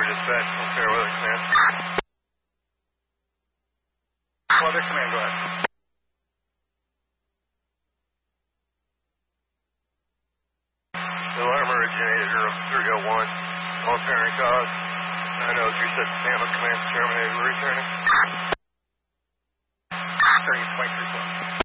dispatch from Fairweather Command. Weather Command, go ahead. The alarm originated from 301. Alternate cause. 903 said Family Command terminated. We're returning. Turning 23 4.